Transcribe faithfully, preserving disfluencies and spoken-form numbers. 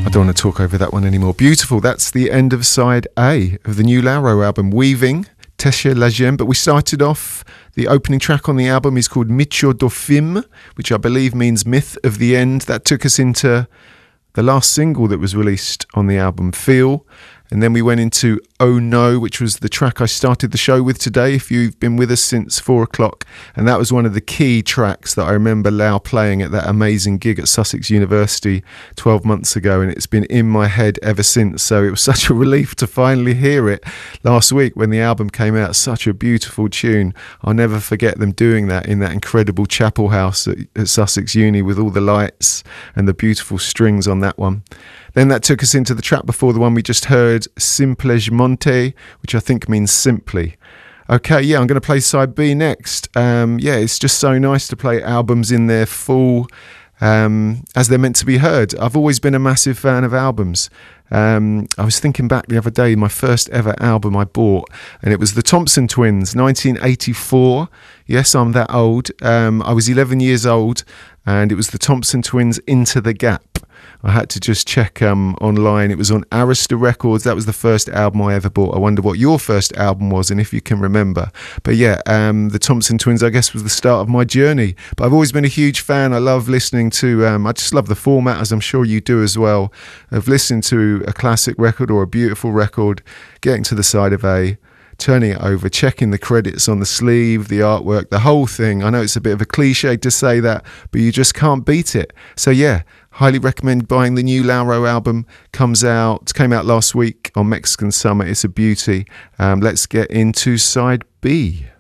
don't want to talk over that one anymore. Beautiful. That's the end of side A of the new Lauro album, Weaving, Tesche la Gemme. But we started off, the opening track on the album is called Mito do Fim, which I believe means Myth of the End. That took us into the last single that was released on the album, Feel. And then we went into Oh No, which was the track I started the show with today, if you've been with us since four o'clock. And that was one of the key tracks that I remember Lau playing at that amazing gig at Sussex University twelve months ago. And it's been in my head ever since. So it was such a relief to finally hear it last week when the album came out. Such a beautiful tune. I'll never forget them doing that in that incredible chapel house at, at Sussex Uni with all the lights and the beautiful strings on that one. Then that took us into the track before the one we just heard, Simplemente, which I think means simply. Okay, yeah, I'm going to play side B next. Um, yeah, it's just so nice to play albums in their full, um, as they're meant to be heard. I've always been a massive fan of albums. Um, I was thinking back the other day, my first ever album I bought, and it was the Thompson Twins, nineteen eighty-four. Yes, I'm that old. Um, I was eleven years old, and it was the Thompson Twins, Into the Gap. I had to just check um, online. It was on Arista Records. That was the first album I ever bought. I wonder what your first album was and if you can remember. But yeah, um, the Thompson Twins, I guess, was the start of my journey. But I've always been a huge fan. I love listening to, um, I just love the format, as I'm sure you do as well, of listening to a classic record or a beautiful record, getting to the side of A, turning it over, checking the credits on the sleeve, the artwork, the whole thing. I know it's a bit of a cliche to say that, but you just can't beat it. So yeah, highly recommend buying the new Lauro album. Comes out, came out last week on Mexican Summer. It's a beauty. Um, let's get into side B.